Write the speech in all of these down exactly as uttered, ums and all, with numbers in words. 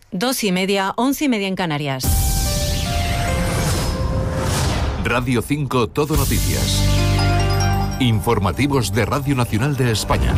Dos y media, once y media en Canarias. Radio cinco Todo Noticias. Informativos de Radio Nacional de España.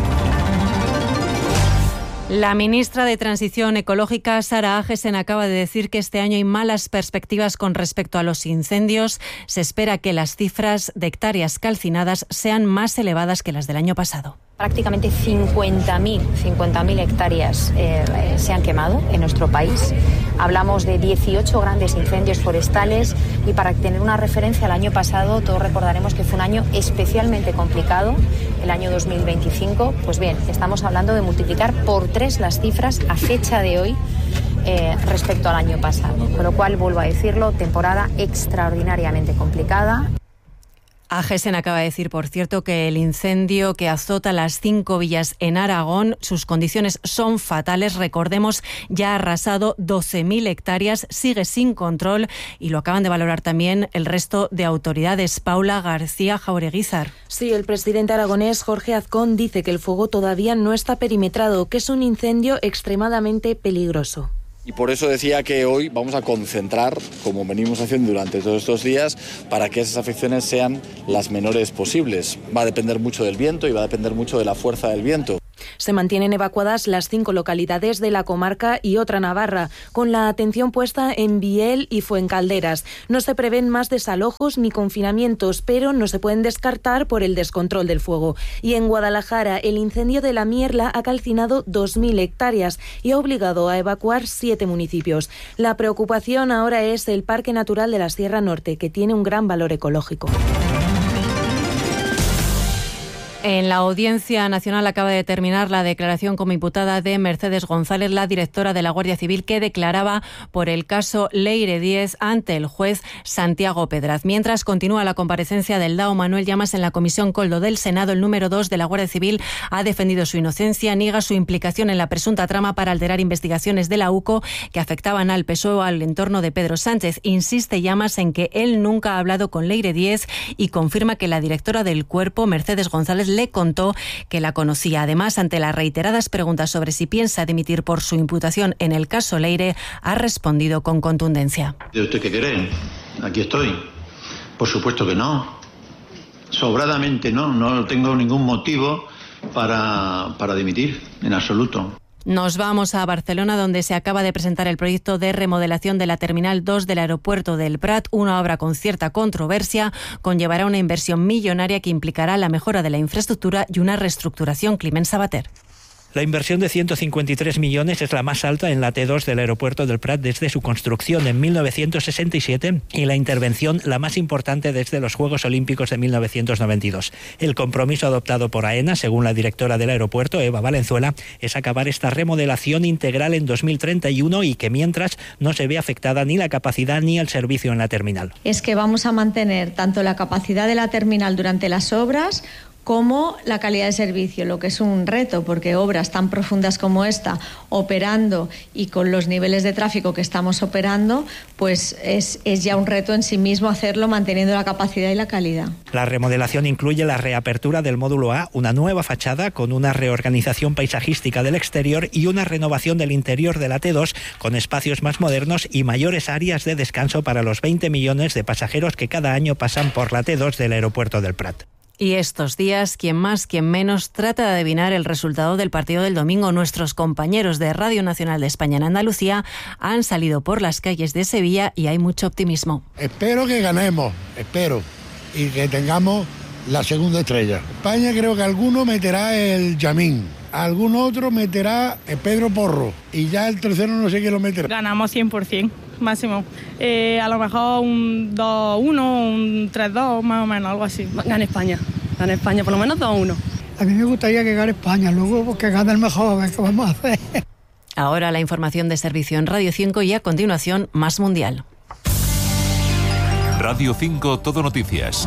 La ministra de Transición Ecológica, Sara Agesen, acaba de decir que este año hay malas perspectivas con respecto a los incendios. Se espera que las cifras de hectáreas calcinadas sean más elevadas que las del año pasado. Prácticamente cincuenta mil hectáreas eh, se han quemado en nuestro país. Hablamos de dieciocho grandes incendios forestales y para tener una referencia al año pasado, todos recordaremos que fue un año especialmente complicado, el año dos mil veinticinco. Pues bien, estamos hablando de multiplicar por tres las cifras a fecha de hoy eh, respecto al año pasado. Con lo cual, vuelvo a decirlo, temporada extraordinariamente complicada. Agesen acaba de decir, por cierto, que el incendio que azota las cinco villas en Aragón, sus condiciones son fatales. Recordemos, ya ha arrasado doce mil hectáreas, sigue sin control y lo acaban de valorar también el resto de autoridades. Paula García Jaureguizar. Sí, el presidente aragonés Jorge Azcón dice que el fuego todavía no está perimetrado, que es un incendio extremadamente peligroso. Y por eso decía que hoy vamos a concentrar, como venimos haciendo durante todos estos días, para que esas afecciones sean las menores posibles. Va a depender mucho del viento y va a depender mucho de la fuerza del viento. Se mantienen evacuadas las cinco localidades de la comarca y otra Navarra, con la atención puesta en Biel y Fuencalderas. No se prevén más desalojos ni confinamientos, pero no se pueden descartar por el descontrol del fuego. Y en Guadalajara, el incendio de la Mierla ha calcinado dos mil hectáreas y ha obligado a evacuar siete municipios. La preocupación ahora es el Parque Natural de la Sierra Norte, que tiene un gran valor ecológico. En la Audiencia Nacional acaba de terminar la declaración como imputada de Mercedes González, la directora de la Guardia Civil, que declaraba por el caso Leire Díez ante el juez Santiago Pedraz. Mientras continúa la comparecencia del D A O Manuel Llamas en la Comisión Coldo del Senado, el número dos de la Guardia Civil ha defendido su inocencia, niega su implicación en la presunta trama para alterar investigaciones de la U C O que afectaban al P S O E o al entorno de Pedro Sánchez. Insiste Llamas en que él nunca ha hablado con Leire Díez y confirma que la directora del cuerpo, Mercedes González, le contó que la conocía. Además, ante las reiteradas preguntas sobre si piensa dimitir por su imputación en el caso Leire, ha respondido con contundencia. ¿De usted qué cree? Aquí estoy. Por supuesto que no. Sobradamente no. No tengo ningún motivo para, para dimitir, en absoluto. Nos vamos a Barcelona, donde se acaba de presentar el proyecto de remodelación de la Terminal dos del aeropuerto del Prat, una obra con cierta controversia. Conllevará una inversión millonaria que implicará la mejora de la infraestructura y una reestructuración. Climent Sabater. La inversión de ciento cincuenta y tres millones es la más alta en la T dos del aeropuerto del Prat desde su construcción en mil novecientos sesenta y siete y la intervención la más importante desde los Juegos Olímpicos de mil novecientos noventa y dos. El compromiso adoptado por AENA, según la directora del aeropuerto, Eva Valenzuela, es acabar esta remodelación integral en dos mil treinta y uno y que mientras no se ve afectada ni la capacidad ni el servicio en la terminal. Es que vamos a mantener tanto la capacidad de la terminal durante las obras como la calidad de servicio, lo que es un reto, porque obras tan profundas como esta, operando y con los niveles de tráfico que estamos operando, pues es, es ya un reto en sí mismo hacerlo manteniendo la capacidad y la calidad. La remodelación incluye la reapertura del módulo A, una nueva fachada con una reorganización paisajística del exterior y una renovación del interior de la T dos con espacios más modernos y mayores áreas de descanso para los veinte millones de pasajeros que cada año pasan por la T dos del aeropuerto del Prat. Y estos días, quien más, quien menos, trata de adivinar el resultado del partido del domingo. Nuestros compañeros de Radio Nacional de España en Andalucía han salido por las calles de Sevilla y hay mucho optimismo. Espero que ganemos, espero, y que tengamos la segunda estrella. España creo que alguno meterá el Yamín, algún otro meterá el Pedro Porro y ya el tercero no sé qué lo meterá. Ganamos cien por ciento. Máximo. Eh, a lo mejor un dos uno, un tres dos, más o menos, algo así. Gana España, gana España, por lo menos dos uno. A mí me gustaría que gane España, luego que gane el mejor, a ver qué vamos a hacer. Ahora la información de servicio en Radio cinco y a continuación Más Mundial. Radio cinco Todo Noticias.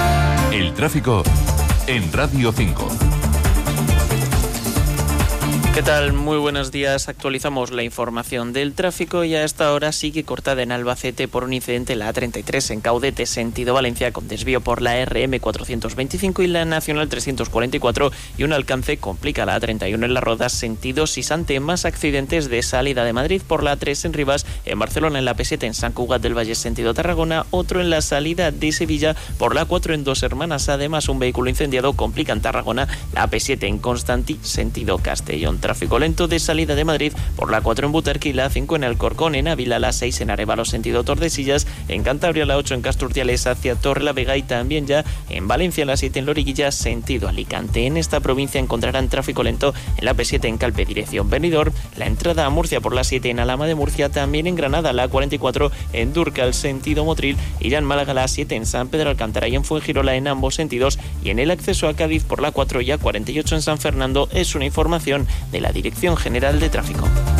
El tráfico en Radio cinco. ¿Qué tal? Muy buenos días. Actualizamos la información del tráfico y a esta hora sigue cortada en Albacete por un incidente en la A treinta y tres en Caudete, sentido Valencia, con desvío por la R M cuatrocientos veinticinco y la Nacional trescientos cuarenta y cuatro, y un alcance complica la A treinta y uno en Las Rodas, sentido Sisante. Más accidentes de salida de Madrid por la A tres en Rivas, en Barcelona en la P siete en Sant Cugat del Valle, sentido Tarragona, otro en la salida de Sevilla por la A cuatro en Dos Hermanas. Además, un vehículo incendiado complica en Tarragona la A P siete en Constantí, sentido Castellón. Tráfico lento de salida de Madrid por la A cuatro en Butarque y la A cinco en Alcorcón, en Ávila, la A seis en Arévalo, sentido Tordesillas, en Cantabria la ocho en Casturciales hacia Torrelavega y también ya en Valencia la siete en Loriguilla, sentido Alicante. En esta provincia encontrarán tráfico lento en la P siete en Calpe, dirección Benidorm, la entrada a Murcia por la siete en Alhama de Murcia, también en Granada la A cuarenta y cuatro en Durcal, sentido Motril, y ya en Málaga la A siete en San Pedro Alcántara y en Fuengirola en ambos sentidos, y en el acceso a Cádiz por la cuatro y A cuarenta y ocho en San Fernando. Es una información de la Dirección General de Tráfico.